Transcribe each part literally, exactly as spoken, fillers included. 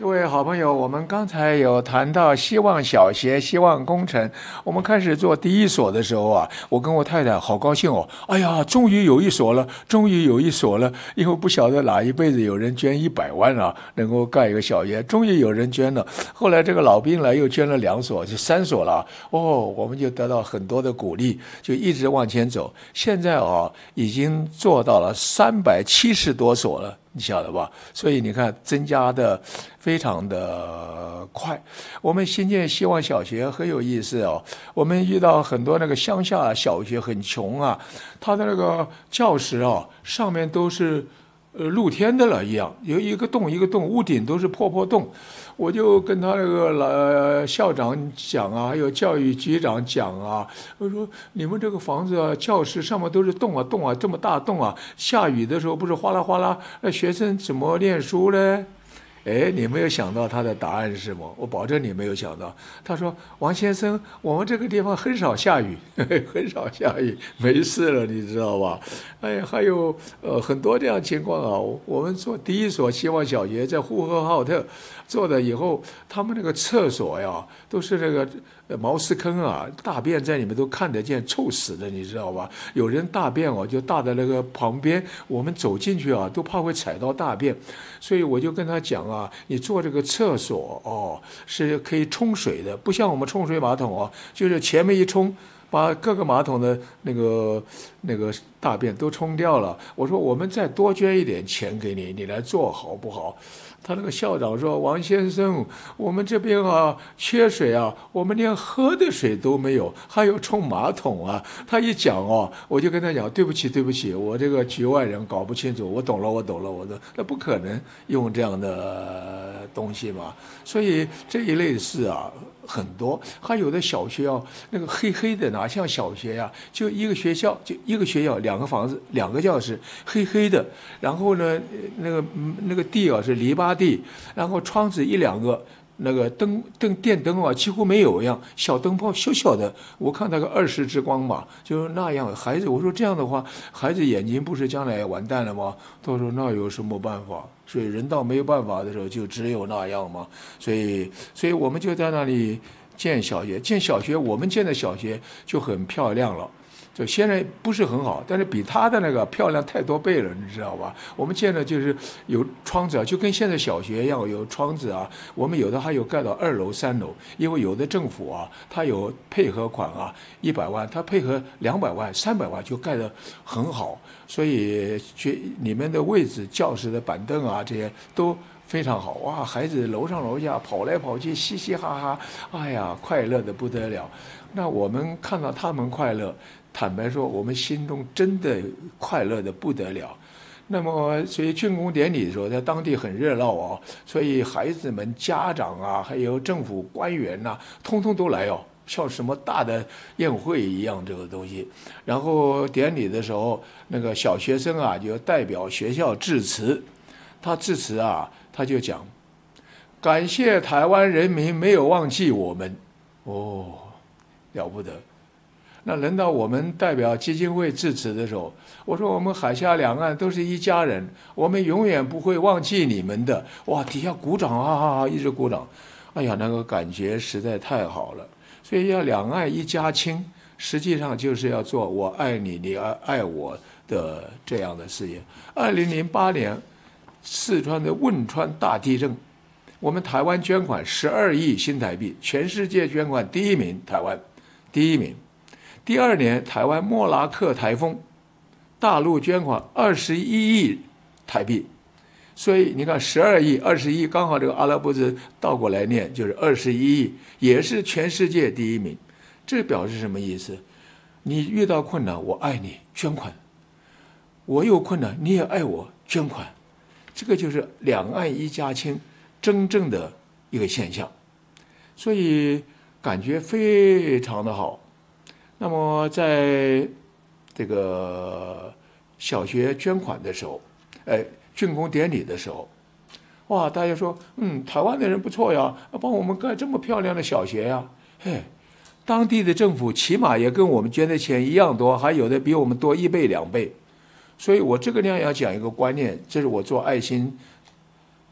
各位好朋友，我们刚才有谈到希望小学、希望工程，我们开始做第一所的时候啊，我跟我太太好高兴哦，哎呀，终于有一所了，终于有一所了，因为不晓得哪一辈子有人捐一百万啊，能够盖一个小学，终于有人捐了。后来这个老兵来又捐了两所，就三所了，哦，我们就得到很多的鼓励，就一直往前走。现在啊，已经做到了三百七十多所了。你晓得吧？所以你看，增加的非常的快。我们新建希望小学很有意思哦。我们遇到很多那个乡下小学很穷啊，他的那个教室啊，上面都是呃露天的了一样，有一个洞一个洞，屋顶都是破破洞。我就跟他那个老校长讲啊，还有教育局长讲啊，我说你们这个房子啊，教室上面都是洞啊洞啊，这么大洞啊，下雨的时候不是哗啦哗啦，那学生怎么念书呢？哎，你没有想到他的答案是什么？我保证你没有想到。他说：“王先生，我们这个地方很少下雨，呵呵很少下雨，没事了，你知道吧？哎，还有呃很多这样情况啊。我们做第一所希望小学在呼和浩特做的以后，他们那个厕所呀，都是那个茅斯坑啊，大便在里面都看得见，臭死的，你知道吧？有人大便哦，就大的那个旁边，我们走进去啊，都怕会踩到大便，所以我就跟他讲啊。”啊，你做这个厕所哦，是可以冲水的，不像我们冲水马桶哦，就是前面一冲，把各个马桶的那个那个大便都冲掉了。我说我们再多捐一点钱给你，你来做好不好？他那个校长说：“王先生，我们这边啊缺水啊，我们连喝的水都没有，还有冲马桶啊。”他一讲哦，我就跟他讲：“对不起，对不起，我这个局外人搞不清楚，我懂了，我懂了，我懂。那不可能用这样的东西嘛。所以这一类事啊很多，还有的小学啊，那个黑黑的哪像小学呀、啊？就一个学校，就一个学校，两个房子，两个教室，黑黑的。然后呢，那个那个地啊是篱笆地，然后窗子一两个，那个灯灯电灯啊几乎没有一样，小灯泡小小的，我看大概二十支光吧，就是那样。孩子，我说这样的话，孩子眼睛不是将来完蛋了吗？他说那有什么办法？所以人到没有办法的时候，就只有那样嘛。所以，所以我们就在那里建小学，建小学，我们建的小学就很漂亮了。就现在不是很好，但是比他的那个漂亮太多倍了，你知道吧？我们建的就是有窗子啊，就跟现在小学一样有窗子啊。我们有的还有盖到二楼、三楼，因为有的政府啊，它有配合款啊，一百万，它配合两百万、三百万就盖得很好，所以学里面的位置、教室的板凳啊，这些都非常好哇！孩子楼上楼下跑来跑去，嘻嘻哈哈，哎呀，快乐的不得了。那我们看到他们快乐，坦白说，我们心中真的快乐的不得了。那么，所以竣工典礼的时候，在当地很热闹哦，所以孩子们、家长啊，还有政府官员呐、啊，通通都来哦，像什么大的宴会一样这个东西。然后典礼的时候，那个小学生啊，就代表学校致辞，他致辞啊，他就讲，感谢台湾人民没有忘记我们，哦，了不得。那轮到我们代表基金会致辞的时候，我说我们海峡两岸都是一家人，我们永远不会忘记你们的。哇，底下鼓掌啊，一直鼓掌。哎呀，那个感觉实在太好了。所以要两岸一家亲，实际上就是要做我爱你，你爱我的这样的事业。二零零八年，四川的汶川大地震，我们台湾捐款十二亿新台币，全世界捐款第一名，台湾第一名。第二年，台湾莫拉克台风，大陆捐款二十一亿台币，所以你看十二亿、二十一，刚好这个阿拉伯字倒过来念就是二十一亿，也是全世界第一名。这表示什么意思？你遇到困难，我爱你，捐款；我有困难，你也爱我，捐款。这个就是两岸一家亲真正的一个现象，所以感觉非常的好。那么在这个小学捐款的时候，哎，竣工典礼的时候，哇，大家说，嗯，台湾的人不错呀，帮我们盖这么漂亮的小学呀，嘿，当地的政府起码也跟我们捐的钱一样多，还有的比我们多一倍两倍。所以我这个量要讲一个观念，这是我做爱心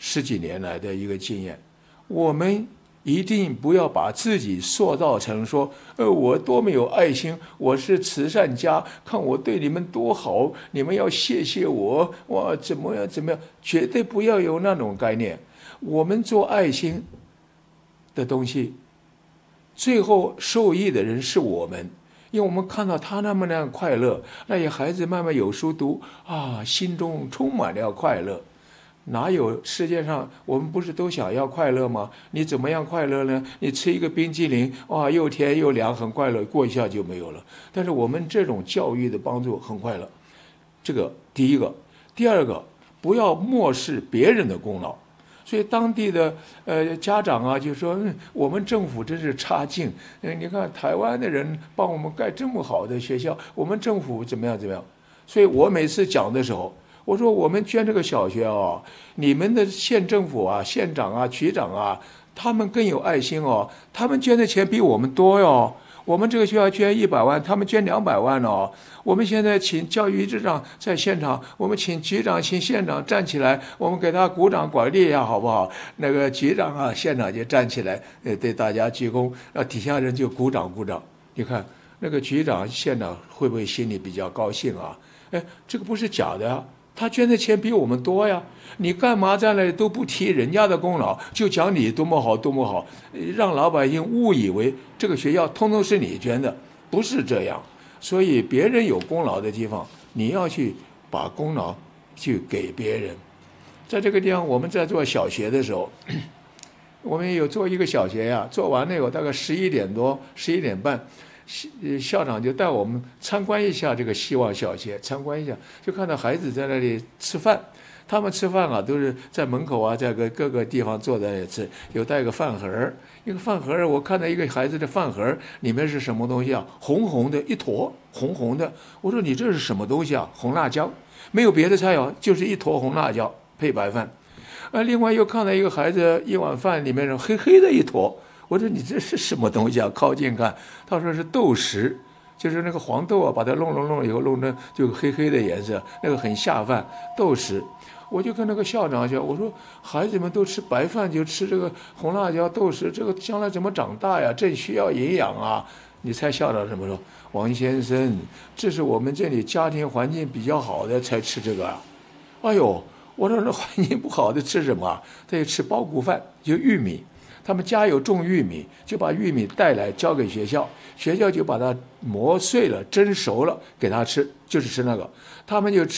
十几年来的一个经验，我们一定不要把自己塑造成说，呃，我多么有爱心，我是慈善家，看我对你们多好，你们要谢谢我，哇，怎么样怎么样，绝对不要有那种概念。我们做爱心的东西，最后受益的人是我们，因为我们看到他那么那样快乐，那些孩子慢慢有书读啊，心中充满了快乐。哪有世界上我们不是都想要快乐吗？你怎么样快乐呢？你吃一个冰激凌，哇，又甜又凉，很快乐，过一下就没有了。但是我们这种教育的帮助很快乐，这个第一个。第二个，不要漠视别人的功劳。所以当地的呃家长啊，就说、嗯、我们政府真是差劲。嗯，你看台湾的人帮我们盖这么好的学校，我们政府怎么样怎么样？所以我每次讲的时候，我说我们捐这个小学哦，你们的县政府啊、县长啊、局长啊，他们更有爱心哦，他们捐的钱比我们多哟。我们这个学校捐一百万，他们捐两百万哦。我们现在请教育局长在现场，我们请局长、请县长站起来，我们给他鼓掌鼓励一下，好不好？那个局长啊、县长就站起来，呃，对大家鞠躬，那底下人就鼓掌鼓掌。你看那个局长、县长会不会心里比较高兴啊？哎，这个不是假的啊。他捐的钱比我们多呀，你干嘛在那里都不提人家的功劳，就讲你多么好多么好，让老百姓误以为这个学校通通是你捐的，不是这样。所以别人有功劳的地方，你要去把功劳去给别人。在这个地方，我们在做小学的时候，我们有做一个小学呀，做完了以后大概十一点多、十一点半。校长就带我们参观一下这个希望小学，参观一下，就看到孩子在那里吃饭。他们吃饭啊，都是在门口啊，在各各个地方坐在那里吃，有带个饭盒，一个饭盒，我看到一个孩子的饭盒里面是什么东西啊？红红的一坨，红红的。我说你这是什么东西啊？红辣椒，没有别的菜哦，就是一坨红辣椒配白饭。啊，另外又看到一个孩子一碗饭里面是黑黑的一坨。我说你这是什么东西啊？靠近看，他说是豆豉，就是那个黄豆啊，把它弄弄弄以后弄成就黑黑的颜色，那个很下饭。豆豉，我就跟那个校长讲，我说孩子们都吃白饭，就吃这个红辣椒豆豉，这个将来怎么长大呀？这需要营养啊！你猜校长怎么说？王先生，这是我们这里家庭环境比较好的才吃这个啊。哎呦，我说那环境不好的吃什么？他就吃包谷饭，就玉米。他们家有种玉米，就把玉米带来交给学校，学校就把它磨碎了、蒸熟了给他吃，就是吃那个。他们就吃。